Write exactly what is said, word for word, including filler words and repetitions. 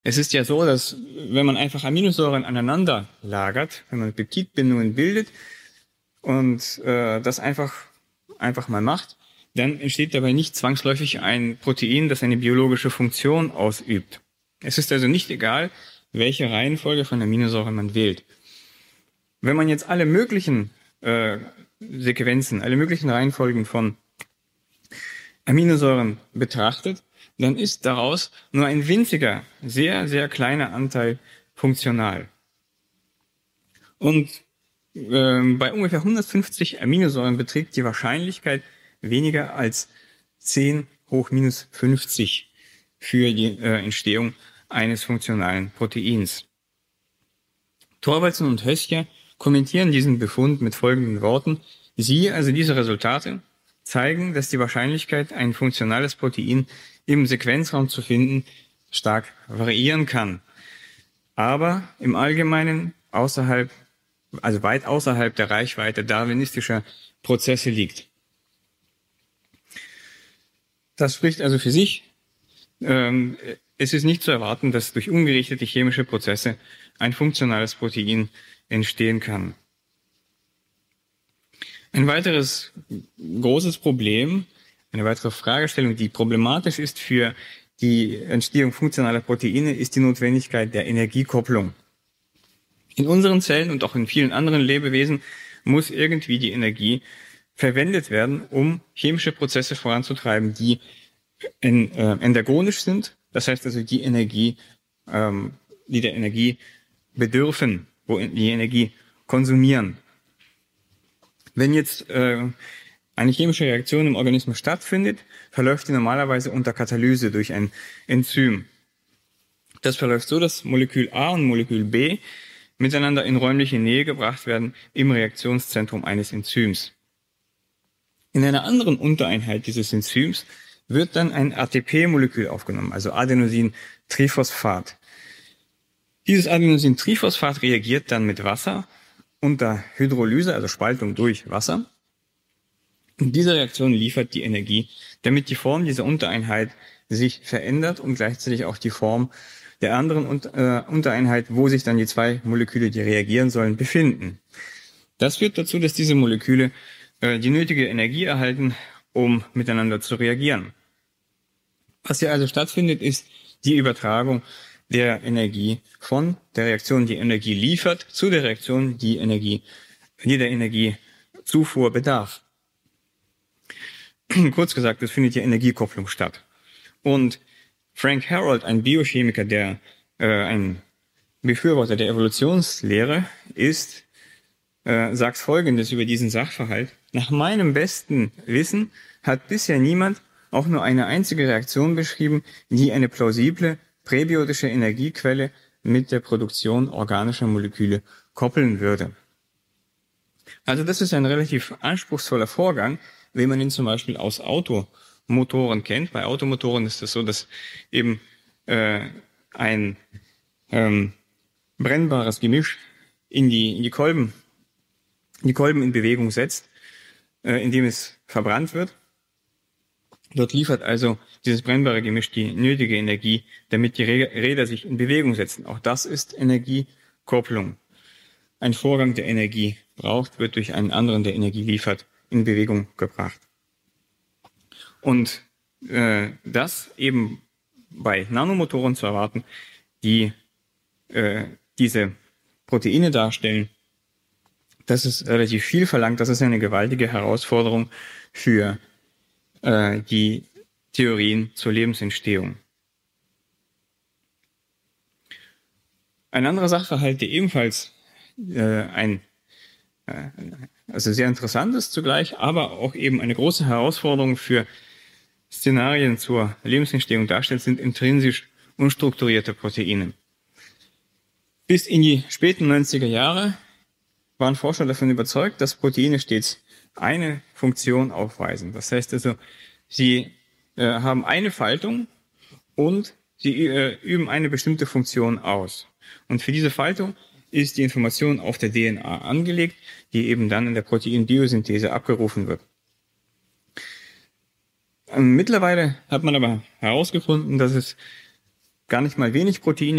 Es ist ja so, dass wenn man einfach Aminosäuren aneinander lagert, wenn man Peptidbindungen bildet und äh, das einfach, einfach mal macht, dann entsteht dabei nicht zwangsläufig ein Protein, das eine biologische Funktion ausübt. Es ist also nicht egal, welche Reihenfolge von Aminosäuren man wählt. Wenn man jetzt alle möglichen äh, Sequenzen, alle möglichen Reihenfolgen von Aminosäuren betrachtet, dann ist daraus nur ein winziger, sehr, sehr kleiner Anteil funktional. Und äh, bei ungefähr hundertfünfzig Aminosäuren beträgt die Wahrscheinlichkeit weniger als zehn hoch minus fünfzig für die äh, Entstehung eines funktionalen Proteins. Thorvaldsen und Hössjer kommentieren diesen Befund mit folgenden Worten: Sie, also diese Resultate, zeigen, dass die Wahrscheinlichkeit, ein funktionales Protein im Sequenzraum zu finden, stark variieren kann, aber im Allgemeinen außerhalb, also weit außerhalb der Reichweite darwinistischer Prozesse liegt. Das spricht also für sich. Ähm, es ist nicht zu erwarten, dass durch ungerichtete chemische Prozesse ein funktionales Protein entstehen kann. Ein weiteres großes Problem, eine weitere Fragestellung, die problematisch ist für die Entstehung funktionaler Proteine, ist die Notwendigkeit der Energiekopplung. In unseren Zellen und auch in vielen anderen Lebewesen muss irgendwie die Energie verwendet werden, um chemische Prozesse voranzutreiben, die en, äh, endergonisch sind, das heißt also die Energie, ähm, die der Energie bedürfen, wo die Energie konsumieren. Wenn jetzt äh, eine chemische Reaktion im Organismus stattfindet, verläuft die normalerweise unter Katalyse durch ein Enzym. Das verläuft so, dass Molekül A und Molekül B miteinander in räumliche Nähe gebracht werden im Reaktionszentrum eines Enzyms. In einer anderen Untereinheit dieses Enzyms wird dann ein A T P-Molekül aufgenommen, also Adenosintriphosphat. Dieses Adenosintriphosphat reagiert dann mit Wasser unter Hydrolyse, also Spaltung durch Wasser. Und diese Reaktion liefert die Energie, damit die Form dieser Untereinheit sich verändert und gleichzeitig auch die Form der anderen Untereinheit, wo sich dann die zwei Moleküle, die reagieren sollen, befinden. Das führt dazu, dass diese Moleküle äh, die nötige Energie erhalten, um miteinander zu reagieren. Was hier also stattfindet, ist die Übertragung der Energie von der Reaktion, die Energie liefert, zu der Reaktion, die Energie, die der Energiezufuhr bedarf. Kurz gesagt, es findet hier Energiekopplung statt. Und Frank Harold, ein Biochemiker, der äh, ein Befürworter der Evolutionslehre ist, äh, sagt Folgendes über diesen Sachverhalt: Nach meinem besten Wissen hat bisher niemand auch nur eine einzige Reaktion beschrieben, die eine plausible präbiotische Energiequelle mit der Produktion organischer Moleküle koppeln würde. Also das ist ein relativ anspruchsvoller Vorgang, wenn man ihn zum Beispiel aus Automotoren kennt. Bei Automotoren ist es das so, dass eben äh, ein ähm, brennbares Gemisch in die, in die Kolben, die Kolben in Bewegung setzt, äh, indem es verbrannt wird. Dort liefert also dieses brennbare Gemisch die nötige Energie, damit die Räder sich in Bewegung setzen. Auch das ist Energiekopplung. Ein Vorgang, der Energie braucht, wird durch einen anderen, der Energie liefert, in Bewegung gebracht. Und äh, das eben bei Nanomotoren zu erwarten, die äh, diese Proteine darstellen, das ist relativ viel verlangt. Das ist eine gewaltige Herausforderung für äh, die Theorien zur Lebensentstehung. Ein anderer Sachverhalt, der ebenfalls äh, ein äh, also sehr interessant ist zugleich, aber auch eben eine große Herausforderung für Szenarien zur Lebensentstehung darstellt, sind intrinsisch unstrukturierte Proteine. Bis in die späten neunziger Jahre waren Forscher davon überzeugt, dass Proteine stets eine Funktion aufweisen. Das heißt also, sie äh, haben eine Faltung und sie äh, üben eine bestimmte Funktion aus. Und für diese Faltung ist die Information auf der D N A angelegt, die eben dann in der Proteinbiosynthese abgerufen wird. Ähm, mittlerweile hat man aber herausgefunden, dass es gar nicht mal wenig Proteine